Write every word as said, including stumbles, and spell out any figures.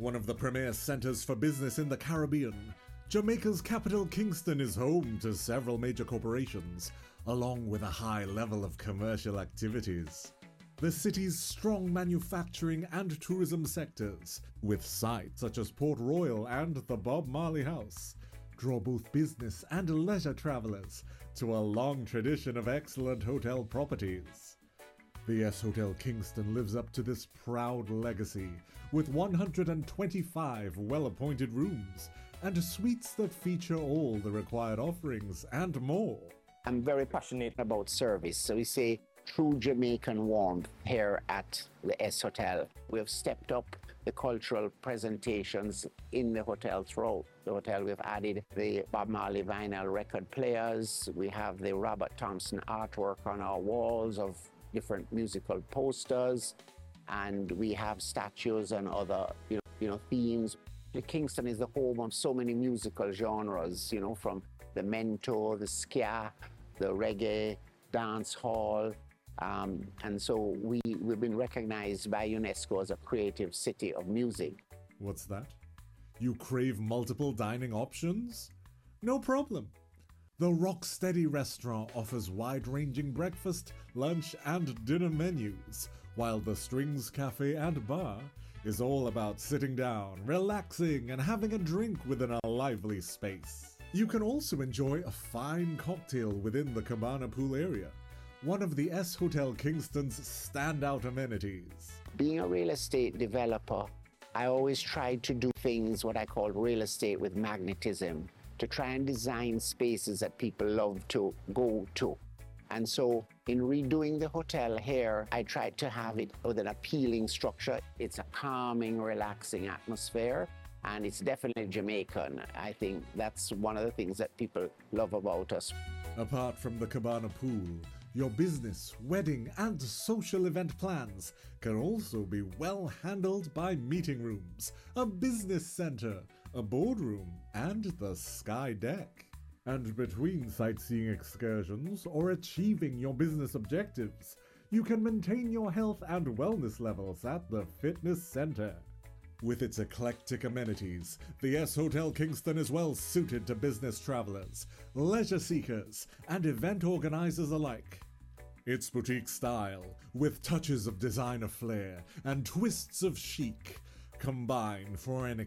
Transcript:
One of the premier centers for business in the Caribbean, Jamaica's capital Kingston is home to several major corporations, along with a high level of commercial activities. The city's strong manufacturing and tourism sectors, with sites such as Port Royal and the Bob Marley House, draw both business and leisure travelers to a long tradition of excellent hotel properties. The S-Hotel Kingston lives up to this proud legacy with one hundred twenty-five well-appointed rooms and suites that feature all the required offerings and more. I'm very passionate about service, so we say true Jamaican warmth here at the S-Hotel. We have stepped up the cultural presentations in the hotel throughout the hotel. We've added the Bob Marley vinyl record players. We have the Robert Thompson artwork on our walls of different musical posters, and we have statues and other, you know, you know, themes. The Kingston is the home of so many musical genres, you know, from the mento, the ska, the reggae, dance hall, um, and so we, we've been recognized by UNESCO as a creative city of music. What's that? You crave multiple dining options? No problem. The Rocksteady restaurant offers wide-ranging breakfast, lunch, and dinner menus, while the Strings Cafe and Bar is all about sitting down, relaxing, and having a drink within a lively space. You can also enjoy a fine cocktail within the Cabana Pool area, one of the S-Hotel Kingston's standout amenities. Being a real estate developer, I always try to do things what I call real estate with magnetism, to try and design spaces that people love to go to. And so in redoing the hotel here, I tried to have it with an appealing structure. It's a calming, relaxing atmosphere, and it's definitely Jamaican. I think that's one of the things that people love about us. Apart from the Cabana Pool, your business, wedding, and social event plans can also be well handled by meeting rooms, a business center, a boardroom, and the sky deck. And between sightseeing excursions or achieving your business objectives, you can maintain your health and wellness levels at the fitness center. With its eclectic amenities, the S-Hotel Kingston is well suited to business travelers, leisure seekers, and event organizers alike. Its boutique style, with touches of designer flair and twists of chic, combine for an